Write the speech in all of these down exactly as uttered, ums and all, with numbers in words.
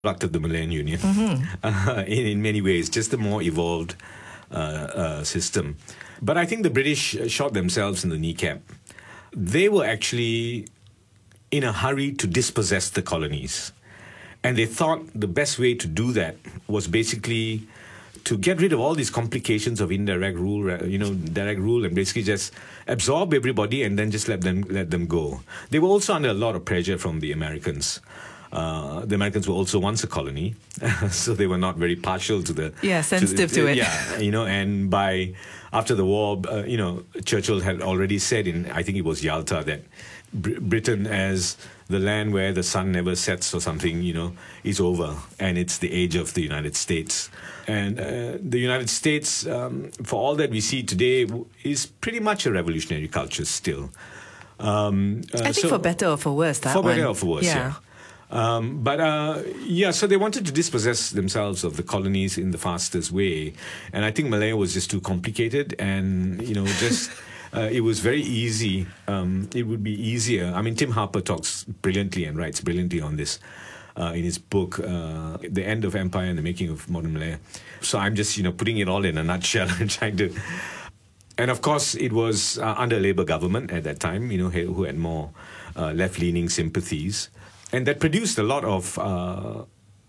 product of the Malayan Union mm-hmm. uh, in, in many ways, just a more evolved uh, uh, system. But I think the British shot themselves in the kneecap. They were actually in a hurry to dispossess the colonies. And they thought the best way to do that was basically to get rid of all these complications of indirect rule, you know, direct rule, and basically just absorb everybody and then just let them let them go. They were also under a lot of pressure from the Americans. Uh, the Americans were also once a colony, so they were not very partial to the... Yeah, sensitive to, the, to it. Yeah, you know, and by... After the war, uh, you know, Churchill had already said in, I think it was Yalta, that Br- Britain as the land where the sun never sets or something, you know, is over. And it's the age of the United States. And uh, the United States, um, for all that we see today, is pretty much a revolutionary culture still. Um, uh, I think so, for better or for worse, that For one. better or for worse, yeah. yeah. Um, but, uh, yeah, so they wanted to dispossess themselves of the colonies in the fastest way. And I think Malaya was just too complicated and, you know, just, uh, it was very easy. Um, it would be easier. I mean, Tim Harper talks brilliantly and writes brilliantly on this uh, in his book, uh, The End of Empire and the Making of Modern Malaya. So I'm just, you know, putting it all in a nutshell and trying to... And of course, it was uh, under a Labour government at that time, you know, who had more uh, left-leaning sympathies. And that produced a lot of uh, uh,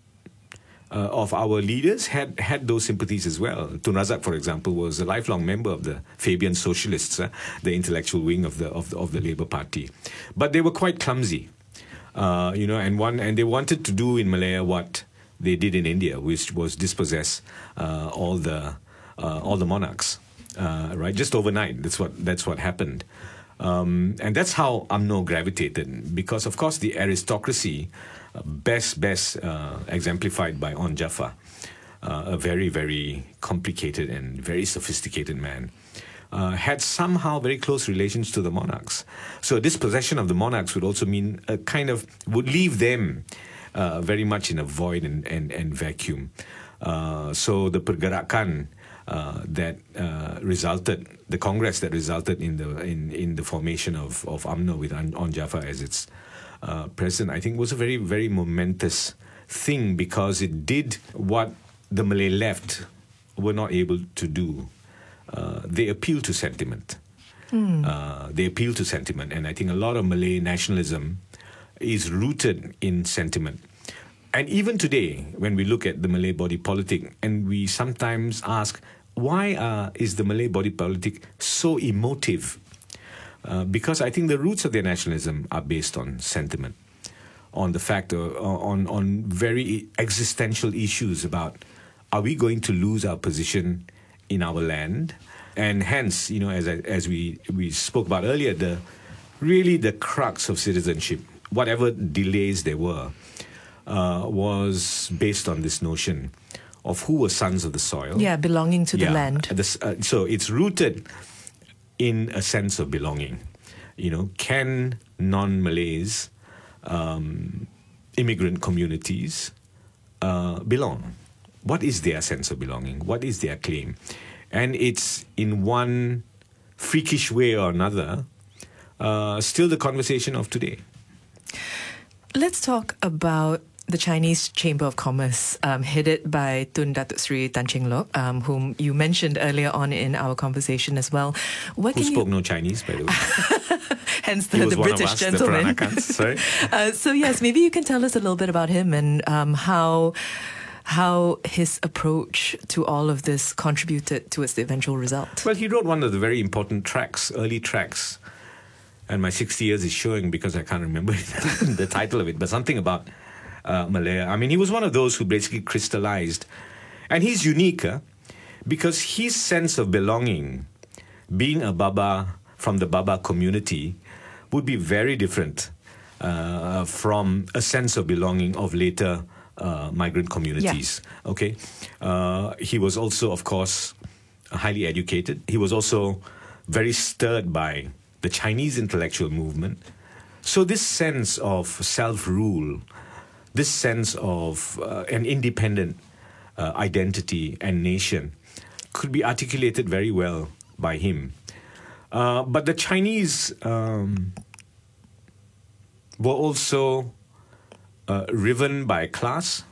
of our leaders had had those sympathies as well. Tun Razak, for example, was a lifelong member of the Fabian Socialists, uh, the intellectual wing of the of the, of the Labour Party. But they were quite clumsy, uh, you know, and one and they wanted to do in Malaya what they did in India, which was dispossess uh, all the uh, all the monarchs, uh, right? Just overnight. That's what that's what happened. Um, and that's how U M N O gravitated, because, of course, the aristocracy, uh, best, best uh, exemplified by On Jaffa, uh, a very, very complicated and very sophisticated man, uh, had somehow very close relations to the monarchs. So dispossession of the monarchs would also mean a kind of, would leave them uh, very much in a void and, and, and vacuum. Uh, so the pergerakan Uh, that uh, resulted, the Congress that resulted in the in, in the formation of, of U M N O with On Jaffa as its uh, president, I think was a very, very momentous thing, because it did what the Malay left were not able to do. Uh, they appealed to sentiment. Mm. Uh, they appealed to sentiment. And I think a lot of Malay nationalism is rooted in sentiment. And even today, when we look at the Malay body politic, and we sometimes ask, why uh, is the Malay body politic so emotive? Uh, because I think the roots of their nationalism are based on sentiment, on the fact, of, on, on very existential issues about, are we going to lose our position in our land? And hence, you know, as I, as we, we spoke about earlier, the really the crux of citizenship, whatever delays there were, Uh, was based on this notion of who were sons of the soil. Yeah, belonging to yeah, the land. This, uh, so it's rooted in a sense of belonging. You know, can non-Malays, um, immigrant communities uh, belong? What is their sense of belonging? What is their claim? And it's in one freakish way or another uh, still the conversation of today. Let's talk about the Chinese Chamber of Commerce, um, headed by Tun Datuk Sri Tan Cheng Lock, um, whom you mentioned earlier on in our conversation as well. What Who spoke you... no Chinese, by the way. Hence the, the British us, gentleman. The Sorry. uh, so yes, maybe you can tell us a little bit about him and um, how how his approach to all of this contributed towards the eventual result. Well, he wrote one of the very important tracks, early tracks. And my sixty years is showing because I can't remember the title of it, but something about uh, Malaya. I mean, he was one of those who basically crystallized. And he's unique uh, because his sense of belonging, being a Baba from the Baba community, would be very different uh, from a sense of belonging of later uh, migrant communities. Yeah. Okay, uh, he was also, of course, highly educated. He was also very stirred by the Chinese intellectual movement. So this sense of self-rule, this sense of uh, an independent uh, identity and nation could be articulated very well by him. Uh, but the Chinese um, were also uh, riven by class,